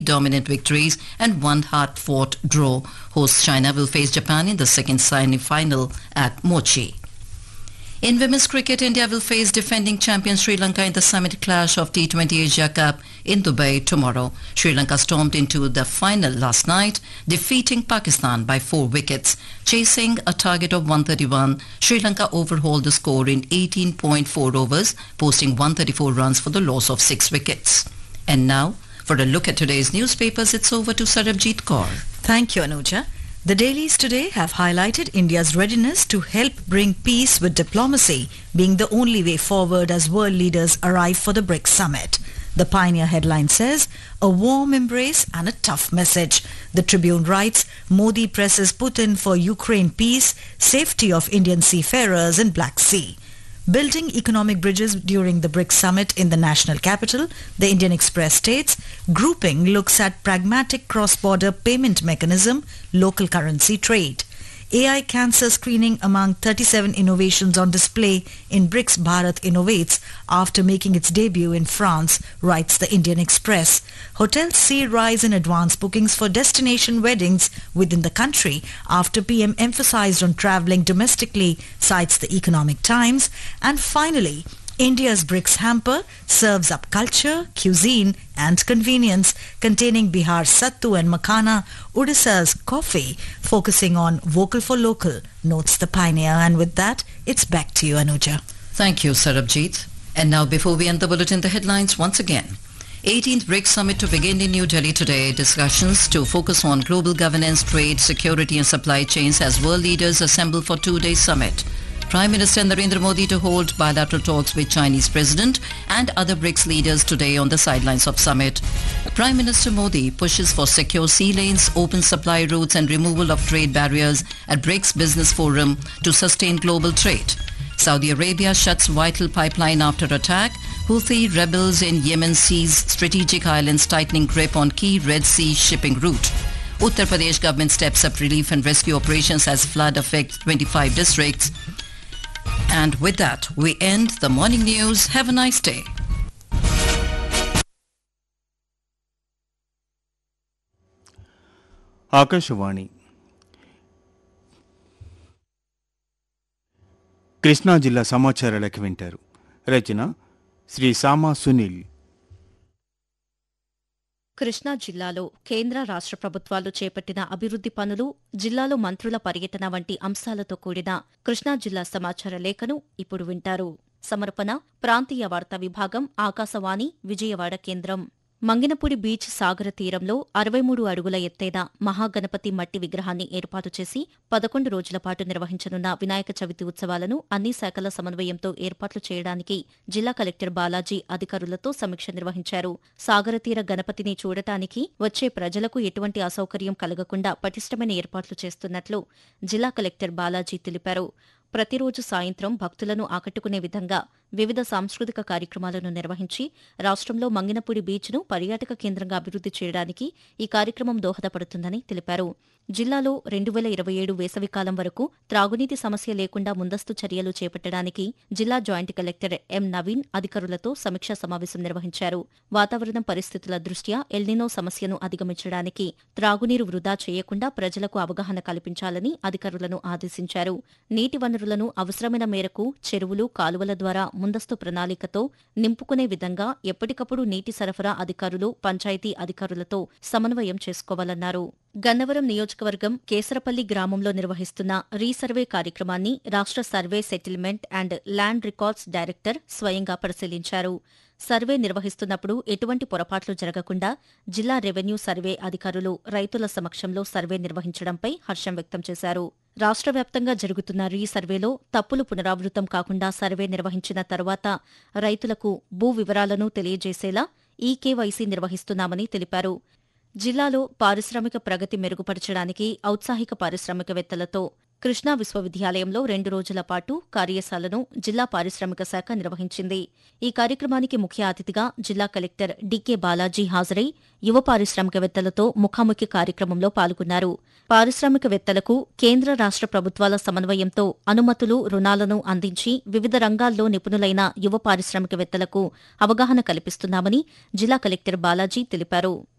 dominant victories and one hard-fought draw. Host China will face Japan in the second semi-final at Mochi. In women's cricket, India will face defending champion Sri Lanka in the summit clash of T20 Asia Cup in Dubai tomorrow. Sri Lanka stormed into the final last night, defeating Pakistan by 4 wickets. Chasing a target of 131, Sri Lanka overhauled the score in 18.4 overs, posting 134 runs for the loss of 6 wickets. And now, for a look at today's newspapers, it's over to Sarabjit Kaur. Thank you, Anuja. The dailies today have highlighted India's readiness to help bring peace with diplomacy, being the only way forward as world leaders arrive for the BRICS summit. The Pioneer headline says, a warm embrace and a tough message. The Tribune writes, Modi presses Putin for Ukraine peace, safety of Indian seafarers in Black Sea. Building economic bridges during the BRICS summit in the national capital, the Indian Express states, grouping looks at pragmatic cross-border payment mechanism, local currency trade. AI cancer screening among 37 innovations on display in BRICS Bharat Innovates after making its debut in France, writes the Indian Express. Hotels see rise in advance bookings for destination weddings within the country after PM emphasized on travelling domestically, cites the Economic Times. And finally, India's BRICS hamper serves up culture, cuisine and convenience, containing Bihar's sattu and makhana, Odisha's coffee, focusing on vocal for local, notes the Pioneer. And with that, it's back to you, Anuja. Thank you, Sarabjit. And now, before we end the bulletin, the headlines once again. 18th BRICS Summit to begin in New Delhi today. Discussions to focus on global governance, trade, security and supply chains as world leaders assemble for 2-day summit. Prime Minister Narendra Modi to hold bilateral talks with Chinese President and other BRICS leaders today on the sidelines of summit. Prime Minister Modi pushes for secure sea lanes, open supply routes and removal of trade barriers at BRICS Business Forum to sustain global trade. Saudi Arabia shuts vital pipeline after attack. Houthi rebels in Yemen seize strategic islands, tightening grip on key Red Sea shipping route. Uttar Pradesh government steps up relief and rescue operations as flood affects 25 districts. And with that, we end the morning news. Have a nice day. Akashvani Krishna జిల్లా సమాచారాలకు వింటారు. రచన శ్రీ సామా సునీల్. కృష్ణా జిల్లాలో కేంద్ర రాష్ట్ర ప్రభుత్వాలు చేపట్టిన అభివృద్ది పనులు, జిల్లాలో మంత్రుల పర్యటన వంటి అంశాలతో కూడిన కృష్ణా జిల్లా సమాచార లేఖను ఇప్పుడు వింటారు. సమర్పణ ప్రాంతీయ వార్తా విభాగం, ఆకాశవాణి విజయవాడ కేంద్రం. మంగినపూడి బీచ్ సాగర తీరంలో 63 అడుగుల ఎత్తైన మహాగణపతి మట్టి విగ్రహాన్ని ఏర్పాటు చేసి 11 రోజుల పాటు నిర్వహించనున్న వినాయక చవితి ఉత్సవాలను అన్ని శాఖల సమన్వయంతో ఏర్పాట్లు చేయడానికి జిల్లా కలెక్టర్ బాలాజీ అధికారులతో సమీక్ష నిర్వహించారు. సాగరతీర గణపతిని చూడటానికి వచ్చే ప్రజలకు ఎటువంటి అసౌకర్యం కలగకుండా పటిష్టమైన ఏర్పాట్లు చేస్తున్నట్లు జిల్లా కలెక్టర్ బాలాజీ తెలిపారు. ప్రతిరోజు సాయంత్రం భక్తులను ఆకట్టుకునే విధంగా వివిధ సాంస్కృతిక కార్యక్రమాలను నిర్వహించి రాష్ట్రంలో మంగినపూడి బీచ్ను పర్యాటక కేంద్రంగా అభివృద్ది చేయడానికి ఈ కార్యక్రమం దోహదపడుతుందని తెలిపారు. జిల్లాలో 2027 వేసవికాలం వరకు త్రాగునీటి సమస్య లేకుండా ముందస్తు చర్యలు చేపట్టడానికి జిల్లా జాయింట్ కలెక్టర్ ఎం నవీన్ అధికారులతో సమీక్షా సమావేశం నిర్వహించారు. వాతావరణం పరిస్థితుల దృష్ట్యా ఎల్నినో సమస్యను అధిగమించడానికి త్రాగునీరు వృధా చేయకుండా ప్రజలకు అవగాహన కల్పించాలని అధికారులను ఆదేశించారు. నీటి వనరులను అవసరమైన మేరకు చెరువులు, కాలువల ద్వారా ముందస్తు ప్రణాళికతో నింపుకునే విధంగా ఎప్పటికప్పుడు నీటి సరఫరా అధికారులు, పంచాయతీ అధికారులతో సమన్వయం చేసుకోవాలన్నారు. గన్నవరం నియోజకవర్గం కేసరపల్లి గ్రామంలో నిర్వహిస్తున్న రీసర్వే కార్యక్రమాన్ని రాష్ట్ర survey, settlement and land records director స్వయంగా పరిశీలించారు. సర్వే నిర్వహిస్తున్నప్పుడు ఎటువంటి పొరపాట్లు జరగకుండా జిల్లా రెవెన్యూ సర్వే అధికారులు రైతుల సమక్షంలో సర్వే నిర్వహించడంపై హర్షం వ్యక్తం చేశారు. రాష్ట్ర వ్యాప్తంగా జరుగుతున్న రీసర్వేలో తప్పులు పునరావృతం కాకుండా సర్వే నిర్వహించిన తర్వాత రైతులకు భూ వివరాలను తెలియజేసేలా ఈకేవైసీ నిర్వహిస్తున్నామని తెలిపారు. జిల్లాలో పారిశ్రామిక ప్రగతి మెరుగుపరచడానికి ఔత్సాహిక పారిశ్రామికవేత్తలతో కృష్ణా విశ్వవిద్యాలయంలో 2 రోజుల పాటు కార్యశాలను జిల్లా పారిశ్రామిక శాఖ నిర్వహించింది. ఈ కార్యక్రమానికి ముఖ్య అతిథిగా జిల్లా కలెక్టర్ డీకే బాలాజీ హాజరై యువ పారిశ్రామికవేత్తలతో ముఖాముఖి కార్యక్రమంలో పాల్గొన్నారు. పారిశ్రామికవేత్తలకు కేంద్ర రాష్ట్ర ప్రభుత్వాల సమన్వయంతో అనుమతులు, రుణాలను అందించి వివిధ రంగాల్లో నిపుణులైన యువ పారిశ్రామికవేత్తలకు అవగాహన కల్పిస్తున్నామని జిల్లా కలెక్టర్ బాలాజీ తెలిపారు.